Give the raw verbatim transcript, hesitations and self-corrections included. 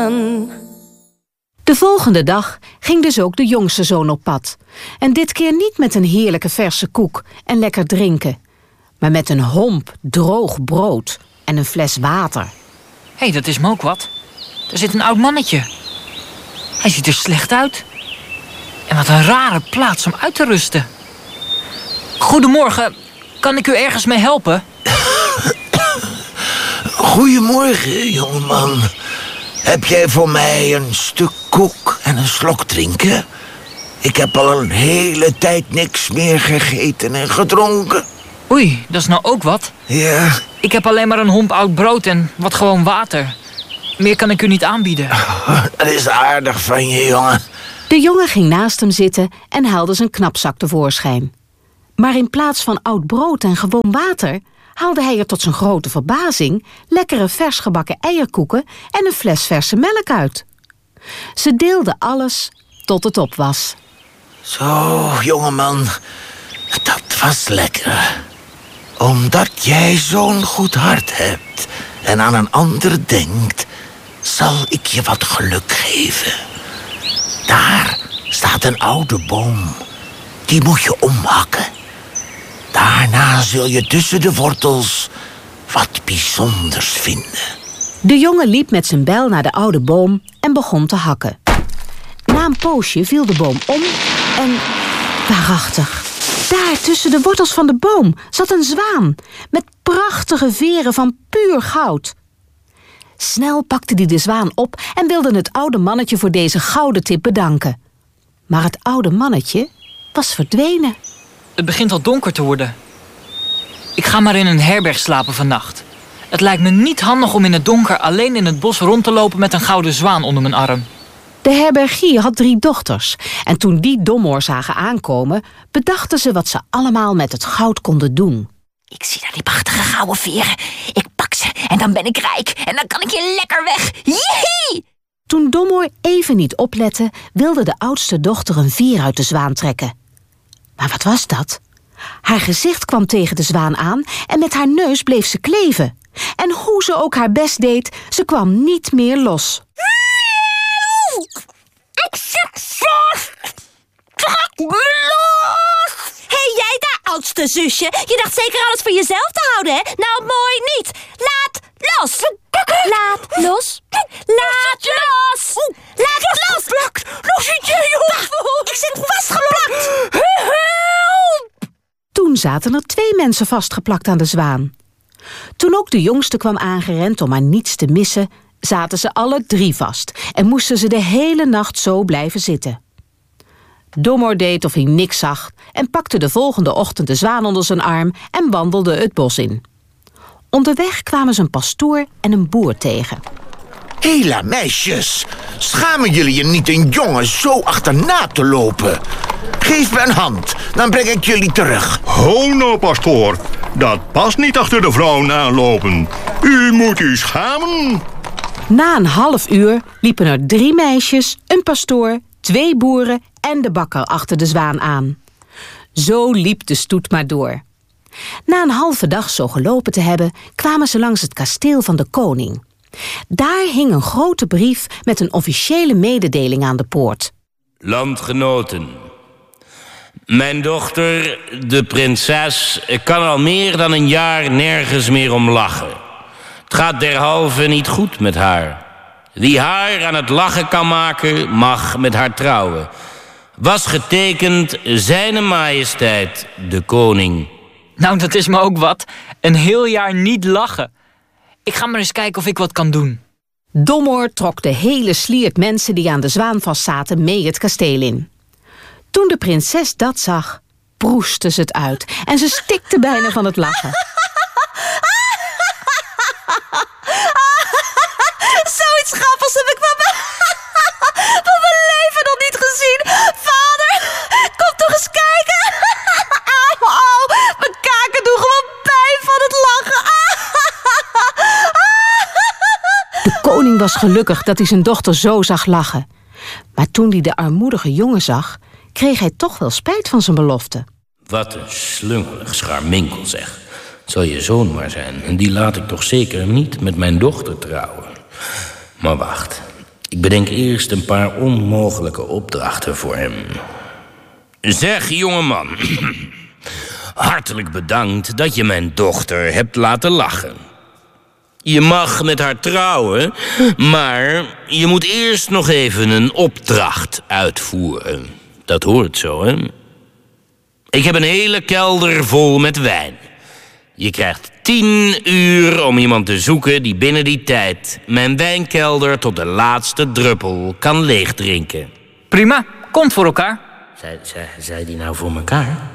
jongeman. De volgende dag ging dus ook de jongste zoon op pad. En dit keer niet met een heerlijke verse koek en lekker drinken, maar met een homp droog brood en een fles water. Hé, hey, dat is me ook wat. Er zit een oud mannetje. Hij ziet er slecht uit. En wat een rare plaats om uit te rusten. Goedemorgen, kan ik u ergens mee helpen? Goedemorgen, jongeman. Heb jij voor mij een stuk koek en een slok drinken? Ik heb al een hele tijd niks meer gegeten en gedronken. Oei, dat is nou ook wat. Ja. Ik heb alleen maar een homp oud brood en wat gewoon water. Meer kan ik u niet aanbieden. Oh, dat is aardig van je, jongen. De jongen ging naast hem zitten en haalde zijn knapzak tevoorschijn. Maar in plaats van oud brood en gewoon water haalde hij er tot zijn grote verbazing lekkere vers gebakken eierkoeken en een fles verse melk uit. Ze deelden alles tot het op was. Zo, jongeman, dat was lekker. Omdat jij zo'n goed hart hebt en aan een ander denkt, zal ik je wat geluk geven. Daar staat een oude boom. Die moet je omhakken. Daarna zul je tussen de wortels wat bijzonders vinden. De jongen liep met zijn bijl naar de oude boom en begon te hakken. Na een poosje viel de boom om en waarachtig, daar tussen de wortels van de boom zat een zwaan met prachtige veren van puur goud. Snel pakte hij de zwaan op en wilde het oude mannetje voor deze gouden tip bedanken. Maar het oude mannetje was verdwenen. Het begint al donker te worden. Ik ga maar in een herberg slapen vannacht. Het lijkt me niet handig om in het donker alleen in het bos rond te lopen met een gouden zwaan onder mijn arm. De herbergier had drie dochters en toen die domoor zagen aankomen, bedachten ze wat ze allemaal met het goud konden doen. Ik zie daar die prachtige gouden veren. Ik pak ze en dan ben ik rijk en dan kan ik hier lekker weg. Jee! Toen domoor even niet oplette, wilde de oudste dochter een veer uit de zwaan trekken. Maar wat was dat? Haar gezicht kwam tegen de zwaan aan en met haar neus bleef ze kleven. En hoe ze ook haar best deed, ze kwam niet meer los. Ik zit vast! Trek me los! Hé, hey, jij daar, oudste zusje. Je dacht zeker alles voor jezelf te houden, hè? Nou, mooi niet. Laat los! Laat los! Laat los! Laat los! Los zit je, joh! Ik zit vastgeplakt! Help! Toen zaten er twee mensen vastgeplakt aan de zwaan. Toen ook de jongste kwam aangerend om maar niets te missen, zaten ze alle drie vast en moesten ze de hele nacht zo blijven zitten. Domoor deed of hij niks zag en pakte de volgende ochtend de zwaan onder zijn arm en wandelde het bos in. Onderweg kwamen ze een pastoor en een boer tegen. Hela, meisjes, schamen jullie je niet een jongen zo achterna te lopen? Geef me een hand, dan breng ik jullie terug. Ho nou, pastoor, dat past niet achter de vrouw aanlopen. U moet u schamen. Na een half uur liepen er drie meisjes, een pastoor, twee boeren en de bakker achter de zwaan aan. Zo liep de stoet maar door. Na een halve dag zo gelopen te hebben, kwamen ze langs het kasteel van de koning. Daar hing een grote brief met een officiële mededeling aan de poort. Landgenoten, mijn dochter, de prinses, kan al meer dan een jaar nergens meer om lachen. Het gaat derhalve niet goed met haar. Wie haar aan het lachen kan maken, mag met haar trouwen. Was getekend Zijne Majesteit, de koning. Nou, dat is me ook wat. Een heel jaar niet lachen. Ik ga maar eens kijken of ik wat kan doen. Domoor trok de hele sliert mensen die aan de zwaan vastzaten mee het kasteel in. Toen de prinses dat zag, proestte ze het uit en ze stikte bijna van het lachen. Zoiets grappigs heb ik van mijn, van mijn leven nog niet gezien. Vader, kom toch eens kijken. Au, au, mijn kaken doen gewoon pijn van het lachen. De koning was gelukkig dat hij zijn dochter zo zag lachen. Maar toen hij de armoedige jongen zag, kreeg hij toch wel spijt van zijn belofte. Wat een slungelig scharminkel, zeg. Het zal je zoon maar zijn. En die laat ik toch zeker niet met mijn dochter trouwen. Maar wacht, Ik bedenk eerst een paar onmogelijke opdrachten voor hem. Zeg, jongeman. Hartelijk bedankt dat je mijn dochter hebt laten lachen. Je mag met haar trouwen, maar je moet eerst nog even een opdracht uitvoeren. Dat hoort zo, hè? Ik heb een hele kelder vol met wijn. Je krijgt tien uur om iemand te zoeken die binnen die tijd mijn wijnkelder tot de laatste druppel kan leegdrinken. Prima, komt voor elkaar. Zei, zei, zei die nou voor elkaar?